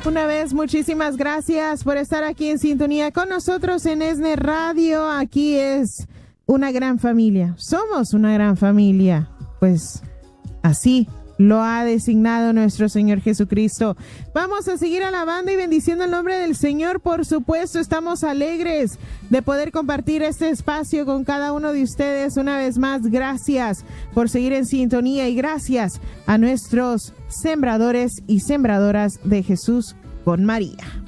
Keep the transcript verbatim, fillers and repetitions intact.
Una vez, muchísimas gracias por estar aquí en sintonía con nosotros en ESNE Radio. Aquí es una gran familia. Somos una gran familia. Pues así lo ha designado nuestro Señor Jesucristo. Vamos a seguir alabando y bendiciendo el nombre del Señor. Por supuesto, estamos alegres de poder compartir este espacio con cada uno de ustedes. Una vez más, gracias por seguir en sintonía y gracias a nuestros sembradores y sembradoras de Jesús con María.